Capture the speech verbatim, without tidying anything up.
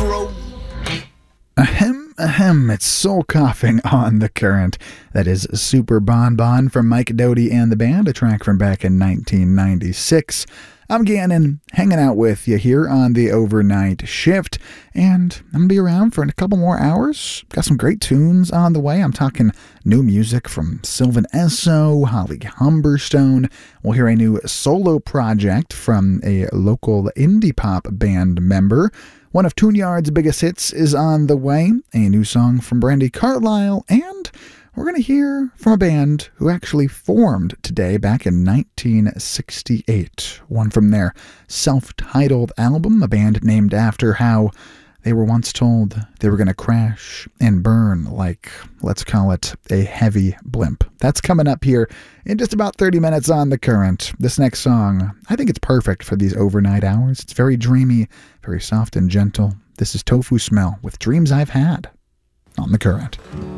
fro. Ahem, ahem, it's soul coughing on the current. That is Super Bon Bon from Mike Doughty and the band, a track from back in nineteen ninety-six. I'm Gannon, hanging out with you here on the overnight shift, and I'm going to be around for a couple more hours. Got some great tunes on the way. I'm talking new music from Sylvan Esso, Holly Humberstone. We'll hear a new solo project from a local indie pop band member. One of Tune-Yard's biggest hits is on the way, a new song from Brandi Carlile, and we're going to hear from a band who actually formed today back in nineteen sixty-eight. One from their self-titled album, a band named after how they were once told they were going to crash and burn like, let's call it, a heavy blimp. That's coming up here in just about thirty minutes on The Current. This next song, I think it's perfect for these overnight hours. It's very dreamy, very soft and gentle. This is Tofu Smell with Dreams I've Had on The Current.